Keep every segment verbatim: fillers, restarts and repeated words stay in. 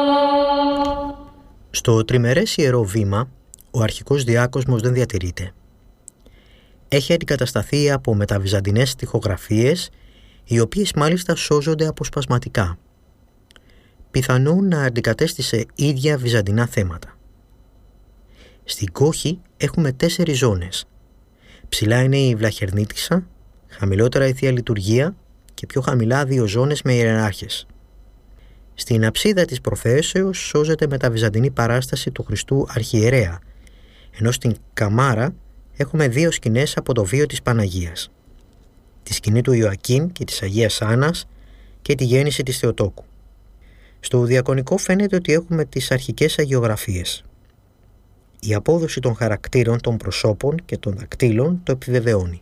Στο τριμερές ιερό βήμα, ο αρχικός διάκοσμος δεν διατηρείται. Έχει αντικατασταθεί από μεταβυζαντινές στιχογραφίες, οι οποίες μάλιστα σώζονται αποσπασματικά. Πιθανόν να αντικατέστησε ίδια βυζαντινά θέματα. Στην κόχη έχουμε τέσσερις ζώνες. Ψηλά είναι η βλαχερνίτισσα, χαμηλότερα η Θεία Λειτουργία και πιο χαμηλά δύο ζώνες με ιεράρχες. Στην αψίδα της προθέσεως σώζεται μεταβυζαντινή παράσταση του Χριστού Αρχιερέα, ενώ στην καμάρα έχουμε δύο σκηνές από το βίο της Παναγίας. Τη σκηνή του Ιωακήμ και της Αγίας Άννας και τη γέννηση της Θεοτόκου. Στο διακονικό φαίνεται ότι έχουμε τις αρχικές αγιογραφίες. Η απόδοση των χαρακτήρων των προσώπων και των δακτύλων το επιβεβαιώνει.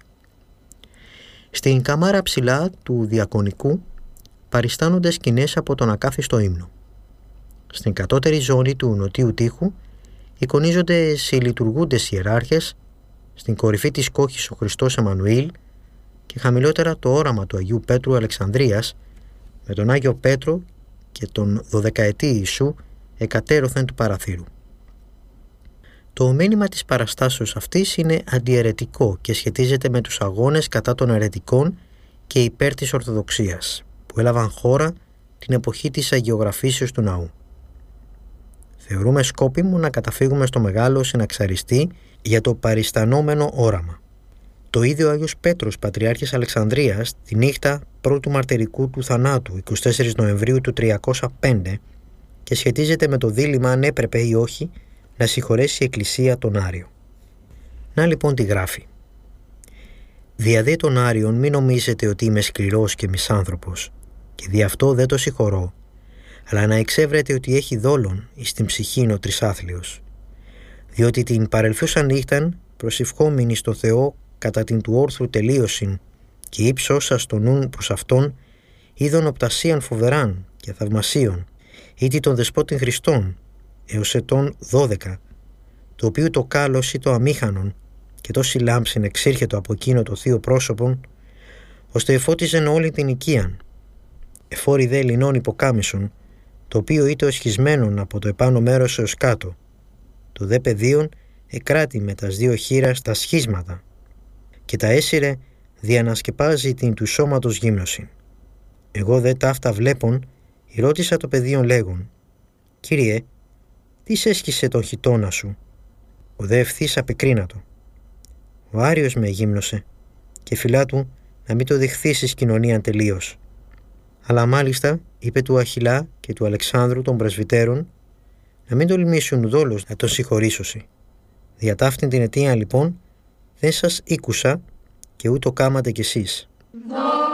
Στην καμάρα ψηλά του διακονικού παριστάνονται σκηνές από τον ακάθιστο ύμνο. Στην κατώτερη ζώνη του νοτίου τοίχου εικονίζονται συλλειτουργούντες ιεράρχες, στην κορυφή της κόχης ο Χριστός Εμμανουήλ και χαμηλότερα το όραμα του Αγίου Πέτρου Αλεξανδρίας με τον Άγιο Πέτρο και τον δωδεκαετή Ιησού εκατέρωθεν του παραθύρου. Το μήνυμα της παραστάσεως αυτής είναι αντιαιρετικό και σχετίζεται με τους αγώνες κατά των αιρετικών και υπέρ της Ορθοδοξίας που έλαβαν χώρα την εποχή της αγιογραφήσεως του ναού. Θεωρούμε σκόπιμο να καταφύγουμε στο μεγάλο συναξαριστή για το παριστανόμενο όραμα. Το ίδιο ο Άγιος Πέτρος, Πατριάρχης Αλεξανδρίας, τη νύχτα πρώτου μαρτυρικού του θανάτου, εικοστή τέταρτη Νοεμβρίου του τριακόσια πέντε, και σχετίζεται με το δίλημμα αν έπρεπε ή όχι να συγχωρέσει η Εκκλησία τον Άριο. Να λοιπόν τι γράφει. «Διαδέ των Άριων μην νομίζετε ότι είμαι σκληρός και μισάνθρωπος, και δι' αυτό δεν το συγχωρώ, αλλά να εξεύρετε ότι έχει δόλον εις την ψυχήν ο τρισάθλιος. Διότι την παρελθούσα νύχταν προσευχόμενοι στο Θεό κατά την του όρθρου τελείωσιν και ύψος σας το νουν προς Αυτόν, είδον οπτασίαν φοβεράν και θαυμασίων, ήτι των δεσπότην Χριστών, έως ετών δώδεκα, το οποίο το κάλος ή το αμήχανον και τόση λάμψην εξήρχετο από εκείνο το θείο πρόσωπον, ώστε εφώτιζεν όλη την οικίαν. Εφόρη δε λινών υποκάμισον, το οποίο είτε οσχισμένον από το επάνω μέρος έως κάτω, το δε πεδίον εκράτη με τας δύο χείρας τα σχίσματα, και τα έσυρε διανασκεπάζει την του σώματος γύμνωση. Εγώ δε ταύτα βλέπων, ρώτησα το παιδίον λέγον, «Κύριε, τι σε έσχισε τον χιτώνα σου?» Ο δε ευθύς απεκρίνατο. «Ο Άριος με γύμνωσε και φιλά του να μην το δεχθείς εις κοινωνίαν τελείως. Αλλά μάλιστα είπε του Αχιλά και του Αλεξάνδρου των πρεσβυτέρων να μην τολμήσουν ουδόλως να τον συγχωρήσωσι. Δια ταύτην την αιτία λοιπόν δεν σας ήκουσα και ούτω κάματε κι εσείς».